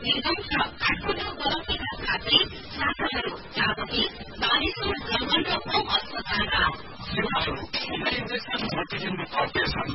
वीरगंज र काठमाडौँ गौरवका साथै शाखाहरू चाबकी बालेश्वर जंगल र गाउँ अस्पतालका सेवाहरू इन्जेक्सन मल्टिजेनको कपरेसन